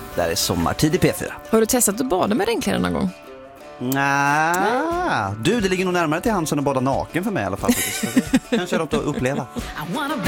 Där är Sommartid i P4. Har du testat att bada med regnkläder någon gång? Nej. Du, det ligger nog närmare till hands än att bada naken för mig i alla fall. Kanske är något att uppleva.